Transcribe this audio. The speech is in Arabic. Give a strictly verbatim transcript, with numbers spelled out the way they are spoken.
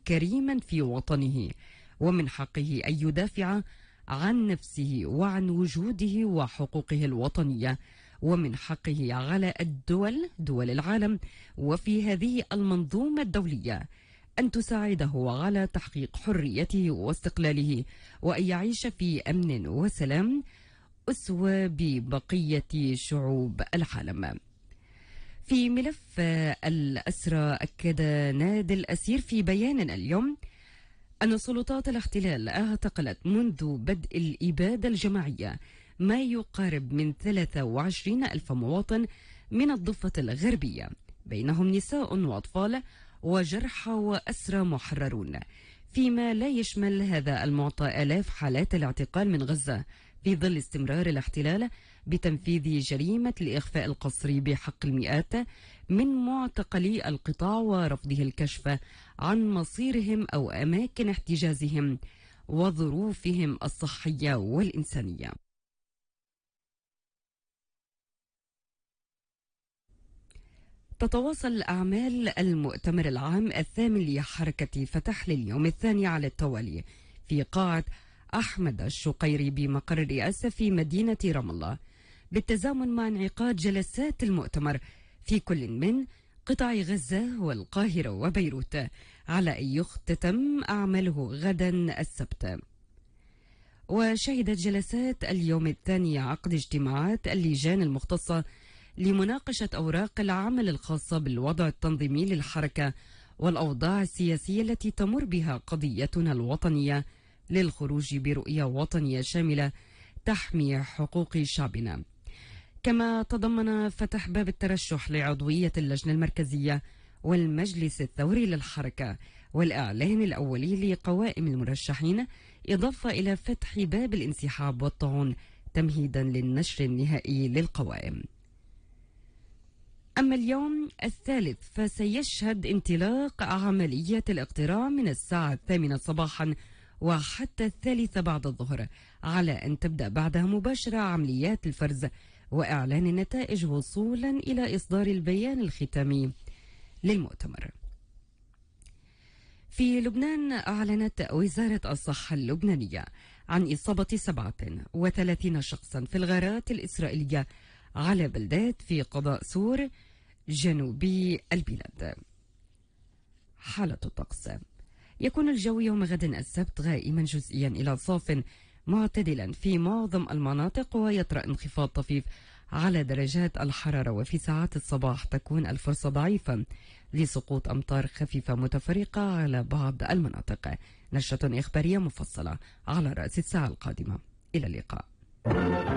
كريما في وطنه، ومن حقه أن يدافع عن نفسه وعن وجوده وحقوقه الوطنية، ومن حقه على الدول دول العالم وفي هذه المنظومة الدولية أن تساعده على تحقيق حريته واستقلاله، وأن يعيش في أمن وسلام أسوة ببقية شعوب العالم. في ملف الأسرى، أكد نادي الأسير في بيان اليوم أن سلطات الاحتلال اعتقلت منذ بدء الإبادة الجماعية ما يقارب من ثلاثة وعشرين ألف مواطن من الضفة الغربية، بينهم نساء وأطفال وجرحى وأسرى محررون، فيما لا يشمل هذا المعطى آلاف حالات الاعتقال من غزة، في ظل استمرار الاحتلال بتنفيذ جريمة الإخفاء القسري بحق المئات من معتقلي القطاع ورفضه الكشف عن مصيرهم أو أماكن احتجازهم وظروفهم الصحية والإنسانية. تتواصل أعمال المؤتمر العام الثامن لحركة فتح لليوم الثاني على التوالي في قاعة أحمد الشقيري بمقر الرئاسة في مدينة رام الله، بالتزامن مع انعقاد جلسات المؤتمر في كل من قطاع غزة والقاهرة وبيروت، على أن يختتم أعماله غدا السبت. وشهدت جلسات اليوم الثاني عقد اجتماعات اللجان المختصة لمناقشة أوراق العمل الخاصة بالوضع التنظيمي للحركة والأوضاع السياسية التي تمر بها قضيتنا الوطنية للخروج برؤية وطنية شاملة تحمي حقوق شعبنا. كما تضمن فتح باب الترشح لعضوية اللجنة المركزية والمجلس الثوري للحركة والإعلان الأولي لقوائم المرشحين، إضافة إلى فتح باب الانسحاب والطعون تمهيدا للنشر النهائي للقوائم. أما اليوم الثالث فسيشهد انطلاق عملية الاقتراع من الساعة الثامنة صباحا وحتى الثالثة بعد الظهر، على أن تبدأ بعدها مباشرة عمليات الفرز وإعلان النتائج وصولا إلى إصدار البيان الختامي للمؤتمر. في لبنان، أعلنت وزارة الصحة اللبنانية عن إصابة سبعة وثلاثين شخصا في الغارات الإسرائيلية على بلدات في قضاء سور جنوبي البلاد. حالة الطقس: يكون الجو يوم غد السبت غائما جزئيا إلى صاف معتدلا في معظم المناطق، ويطرأ انخفاض طفيف على درجات الحرارة، وفي ساعات الصباح تكون الفرصة ضعيفة لسقوط أمطار خفيفة متفرقة على بعض المناطق. نشرة إخبارية مفصلة على رأس الساعة القادمة. إلى اللقاء.